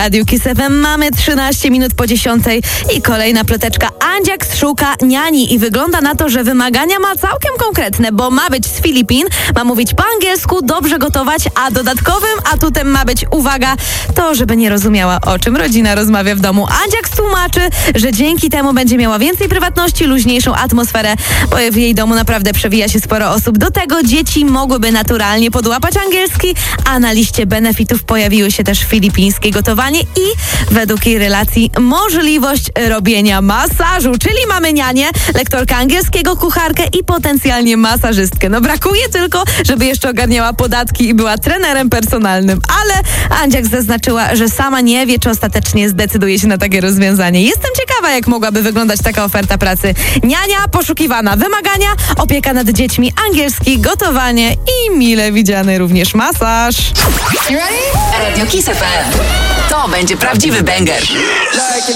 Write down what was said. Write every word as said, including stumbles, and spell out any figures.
Radiu Kiss F M. Mamy trzynaście minut po dziesiątej i kolejna ploteczka. Andziaks szuka niani i wygląda na to, że wymagania ma całkiem konkretne, bo ma być z Filipin, ma mówić po angielsku, dobrze gotować, a dodatkowym atutem ma być, uwaga, to, żeby nie rozumiała, o czym rodzina rozmawia w domu. Andziaks tłumaczy, że dzięki temu będzie miała więcej prywatności, luźniejszą atmosferę, bo w jej domu naprawdę przewija się sporo osób. Do tego dzieci mogłyby naturalnie podłapać angielski, a na liście benefitów pojawiły się też filipińskie gotowanie i według jej relacji możliwość robienia masażu, czyli mamy nianię, lektorkę angielskiego, kucharkę i potencjalnie masażystkę. No brakuje tylko, żeby jeszcze ogarniała podatki i była trenerem personalnym, ale Andziak zaznaczyła, że sama nie wie, czy ostatecznie zdecyduje się na takie rozwiązanie. Jestem ciekawa, jak mogłaby wyglądać taka oferta pracy. Niania, poszukiwana, wymagania, opieka nad dziećmi, angielski, gotowanie i mile widziany również masaż. Radio Kiss F M. To będzie prawdziwy banger.